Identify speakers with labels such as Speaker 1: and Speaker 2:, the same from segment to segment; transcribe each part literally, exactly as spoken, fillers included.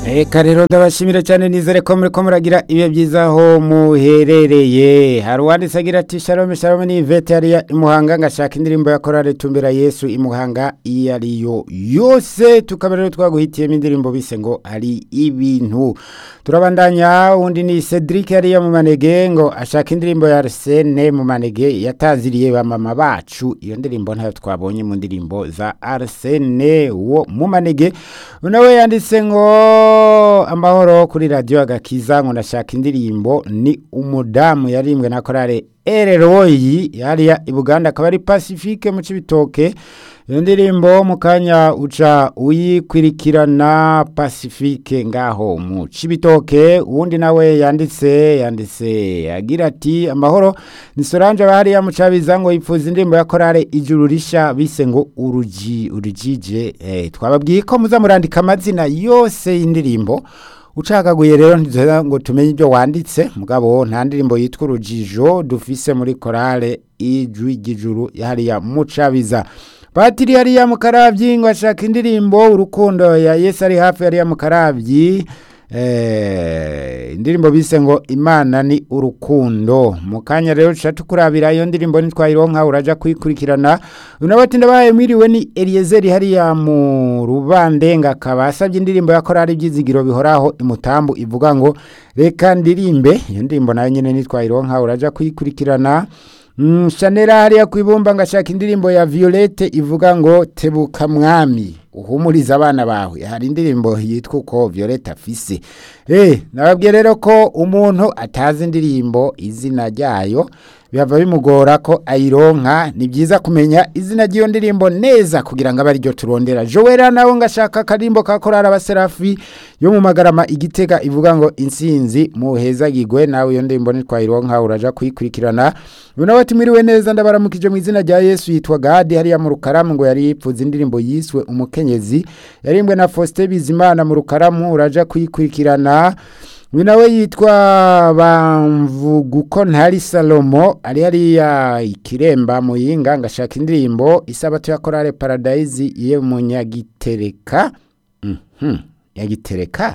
Speaker 1: Eka rero ndabashimira cyane nizere ko muri ko muragira ibihe byiza aho muherereye. Hari uwanditse agira ati Shalom Shalom ni Veteria imuhanga ngashaka indirimbo ya korale tumbera Yesu imuhanga iyo ariyo yose tukaba rero twaguhitiyemo indirimbo bise ngo ari ibintu. Turabandanya undi ni Cedric yari mu manege ngo ashaka indirimbo ya Arsene mu manege yataziriye ba mama bacu. Iyo ndirimbo ntayo twabonye mu ndirimbo za Arsene wo mu manege. Unawe yanditse ngo amahoro kuri radio agakiza ngo ndashaka indirimbo ni umudamu yarimbwe na korale Ereroyi yari ya Ibuganda akaba ari Pacifique mu Cibitoke. Iyo ndirimbo mukanya uca uyikwirikirana Pacifique ngaho mu Cibitoke. Uwundi nawe yanditse yanditse agira ati amahoro ni Solange bahari ya Mucabiza ngo yifuza indirimbo ya korale Ijuru risha bise ngo uruji urujije. Eh twababwiye ko muza murandika amazina yose y'indirimbo ucagaguye rero ntizoza ngo tumenye ibyo wanditse mugabo nta ndirimbo yitwa urujijo dufise muri korale Ijwi ry'Ijuru yari ya Mucabiza. Patiri yari ya Mukaravyi ngo ashaka indirimbo urukundo ya Yesu ari hafi yari ya Mukaravyi. Eh indirimbo bise ngo Imana ni urukundo. Mukanya rero catukurabira iyo ndirimbo nitwayironka uraja kwikurikirana. Unabati ndabaye mwiriwe ni Eliezer hari ya mu Rubandenga kabasabye indirimbo ya korali byizigiro bihoraho imutambu ivuga ngo reka ndirimbe. Iyo ndirimbo nayo nyene nitwayironka uraja kwikurikirana. Mm, Chanera hariya kwibumba ngashaka indirimbo ya Violette ivuga ngo tebuka mwami uhumuriza abana bawe. Hari indirimbo yitwa uko Violette afise. Eh nababwiye rero ko umuntu atazi indirimbo izina ryayo byava bimugora ko ayironka. Ni byiza kumenya izina ry'iyo ndirimbo neza kugira ngo abari ryo turondera. Joera nawe ngashaka karimbo ka korara abaserafi yo mu Magarama Igitega ivuga ngo insinzi muhezagirwe. Nawe iyo ndirimbo nitwayironka uraja kuyikurikirana. Unabati mwiriwe neza ndabaramukije mu izina rya Yesu yitwa Gadi hariya mu Rukaramu ngo yari yipfuza indirimbo yiswe umukenyezi yarimbwe na Faustin Bizimana mu Rukaramu uraja kuyikurikirana. Winawe yitwa Bamvuguko ntari Salomo ari hariya Ikiremba mu Yinga ngashaka indirimbo isabato ya korale Paradise ye mu Nyagitereka. Mhm Nyagitereka.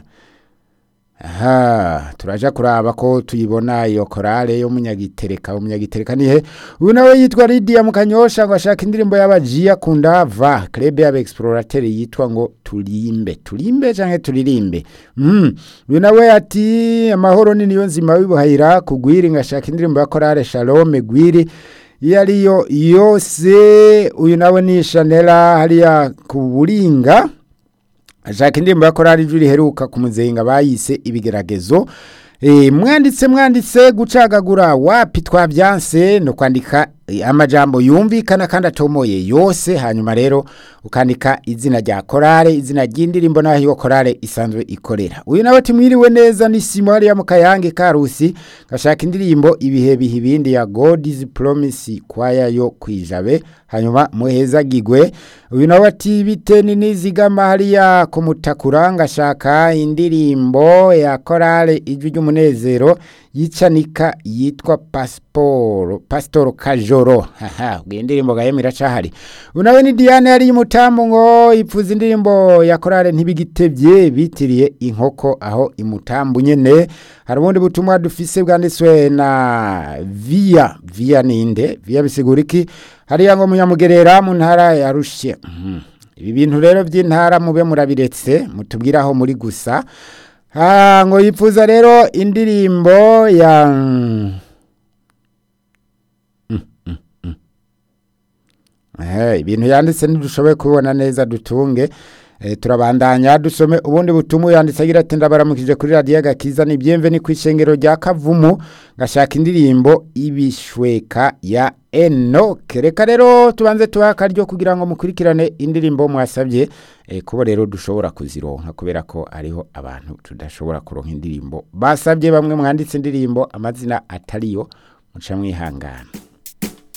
Speaker 1: Aha turaja kuraba ko tuyibona iyo korale yo Munyagitereka. Umunyagitereka nihe? Unawe yitwa Lydia Mukanyosha ngo ashaka indirimbo y'abajiya kundava club y'aba explorateur yitwa ngo tulimbe tulimbe canke turirimbe. Mhm unawe ati amahoro ni niyo nzima wibuhayira kugwiri ngashaka indirimbo ya korale Shalom gwiri yariyo yose. Uyu nawe ni Chanela hariya kuburinga ashaka indirimbo ya korali Ijwi riheruka kumuzenga bayise ibigeragezo. Eh mwanditse mwanditse gucagagura wapi twabyanse no kwandika e, amajambo yumvikana kandi atomoye yose hanyuma rero ukandika izina rya korale izina ry'indirimbo naho iyo korale isanzwe ikorera. Uyu nawe timwiriwe neza ni Simari ya Mukayange Karusi gashaka indirimbo ibihe bihibindi ya God's Promise kwaya yo kwijabe hanyuma muhezagirwe. Uyu nawe ati biteni nizigama hariya kumutakura ngashaka indirimbo ya korale Ijwi ry'umunezero yicanika yitwa Passport Pastor Kajoro. Haha indirimbo gaye miracahari. Unawe ni Diane ari Mutambu ngo ipfuza indirimbo ya korale ntibigitevye bitiriye inkoko aho imutambu nyene. Hari ubundi butumwa dufise bwanditswe na Via Via ninde Via bisiguriki hariya ngo Munyamugerera mu ntara ya Rushye. Mhm ibi bintu rero by'intara mube murabiretse mutubwiraho muri gusa. Ha ngo yifuza rero indirimbo ya mm, mm, mm. Eh ibintu yanditse ntidushoboye kubona neza dutunge. E, turabandanya dusome ubundi butumu yanditse agira ati ndabaramukije kuri radio agakiza ni bienvenue kwishengero rya Kavumu ngashaka indirimbo ibishweka ya Enoke. Reka rero tubanze tuwaka ryo kugira ngo mukurikirane indirimbo mwasabye. E, kubo rero dushobora kuzironka kubera ko ariho abantu tudashobora kuronka indirimbo basabye bamwe mwanditse indirimbo amazina atariyo muca mwihangana.